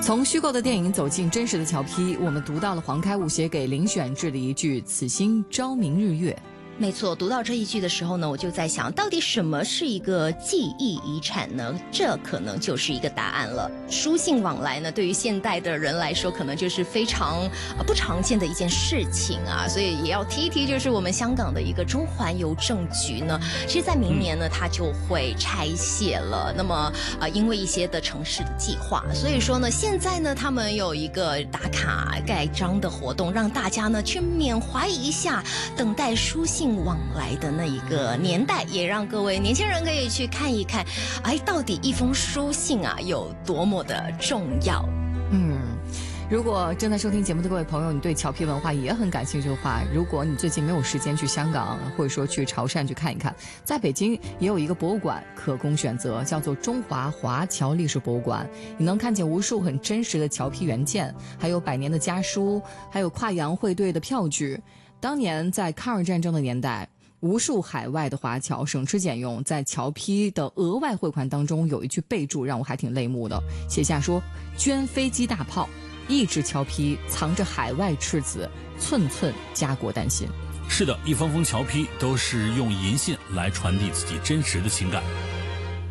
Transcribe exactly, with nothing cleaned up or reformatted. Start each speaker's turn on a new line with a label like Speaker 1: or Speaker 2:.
Speaker 1: 从虚构的电影走进真实的桥批，我们读到了黄开武写给林选志的一句“此心朝明日月”。
Speaker 2: 没错，读到这一句的时候呢，我就在想，到底什么是一个记忆遗产呢？这可能就是一个答案了。书信往来呢，对于现代的人来说，可能就是非常、呃、不常见的一件事情啊，所以也要提一提，就是我们香港的一个中环邮政局呢，其实在明年呢，它就会拆卸了。那么呃，因为一些的城市的计划，所以说呢，现在呢，他们有一个打卡盖章的活动，让大家呢去缅怀一下等待书信往来的那一个年代，也让各位年轻人可以去看一看，哎，到底一封书信啊有多么的重要。
Speaker 1: 嗯，如果正在收听节目的各位朋友，你对侨批文化也很感兴趣的话，如果你最近没有时间去香港，或者说去潮汕去看一看，在北京也有一个博物馆可供选择，叫做中华华侨历史博物馆。你能看见无数很真实的侨批原件，还有百年的家书，还有跨洋汇兑的票据。当年在抗日战争的年代，无数海外的华侨省吃俭用，在侨批的额外汇款当中有一句备注让我还挺泪目的，写下说捐飞机大炮，一纸侨批藏着海外赤子，寸寸家国丹心。
Speaker 3: 是的，一封封侨批都是用银信来传递自己真实的情感。